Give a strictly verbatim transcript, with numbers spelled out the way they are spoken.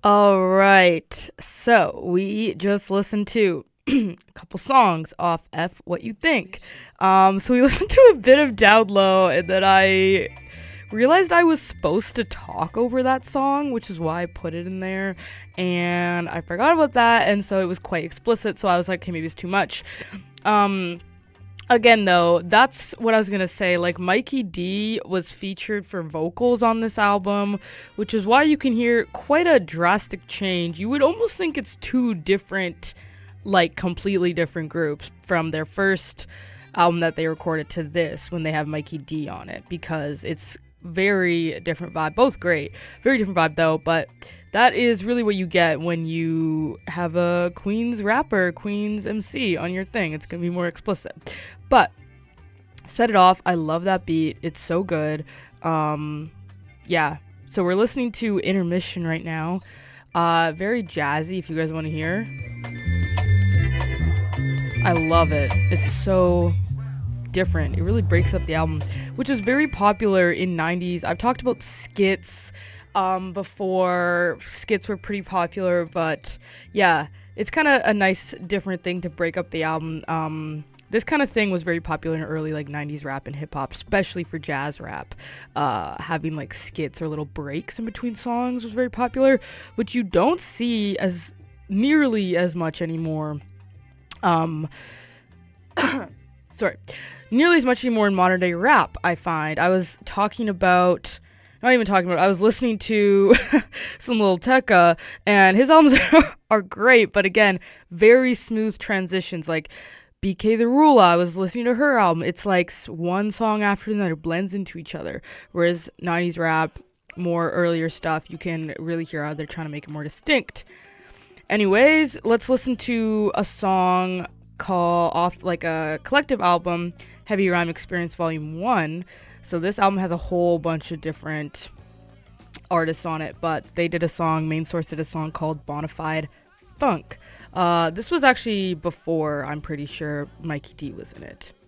All right. So we just listened to a couple songs off F What You Think. Um, so we listened to a bit of Down Low, and then I realized I was supposed to talk over that song, which is why I put it in there. And I forgot about that, and so it was quite explicit. So I was like, okay, maybe it's too much. Um, Again, though, that's what I was going to say. Like, Mikey D was featured for vocals on this album, which is why you can hear quite a drastic change. You would almost think it's two different, like, completely different groups from their first album that they recorded to this when they have Mikey D on it, because it's very different vibe. Both great. Very different vibe, though, but that is really what you get when you have a Queens rapper, Queens M C on your thing. It's going to be more explicit. But set it off. I love that beat. It's so good. Um, yeah. So we're listening to Intermission right now. Uh, very jazzy, if you guys want to hear. I love it. It's so different. It really breaks up the album, which is very popular in nineties. I've talked about skits um, before. Skits were pretty popular, but yeah, it's kind of a nice different thing to break up the album. Um, this kind of thing was very popular in early like nineties rap and hip hop, especially for jazz rap. Uh, having like skits or little breaks in between songs was very popular, which you don't see as nearly as much anymore. Um, sorry, nearly as much anymore in modern day rap, I find. I was talking about, not even talking about, I was listening to some Lil Tecca, and his albums are great, but again, very smooth transitions. Like B K The Ruler, I was listening to her album. It's like one song after another blends into each other. Whereas nineties rap, more earlier stuff, you can really hear how they're trying to make it more distinct. Anyways, let's listen to a song call off like a collective album, Heavy Rhyme Experience Volume one. So this album has a whole bunch of different artists on it, but they did a song, Main Source did a song called Bonafide Funk. Uh, this was actually before, I'm pretty sure, Mikey D was in it.